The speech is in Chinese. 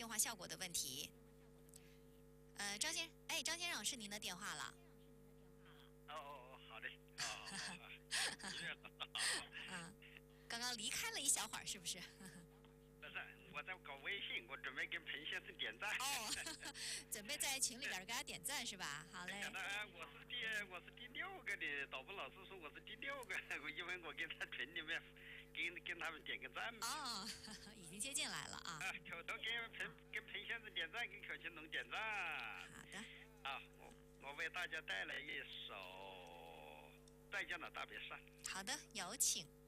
话效果的问题。张先生，哎，张先生是您的电话了。 好的，好， 嗯，刚刚离开了一小会儿，是不是？ 不是，我在搞微信，我准备给彭先生点赞。 哦，准备在群里边给他点赞是吧？好嘞。 我是第六个的，导播老师说我是第六个，因为我给他群里面跟他们点个赞嘛。 哦，已经接进来了啊。 口头跟彭先生点赞，跟口琴龙点赞。 好的。 我为大家带来一首《再见了大别山》。 好的，有请。